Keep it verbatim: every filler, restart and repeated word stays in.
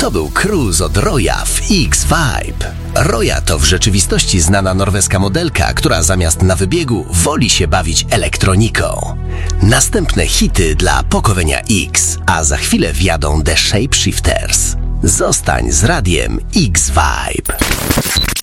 To był cruise od Roya w X-Vibe. Roya to w rzeczywistości znana norweska modelka, która zamiast na wybiegu woli się bawić elektroniką. Następne hity dla pokolenia X, a za chwilę wjadą The Shapeshifters. Zostań z radiem X-Vibe.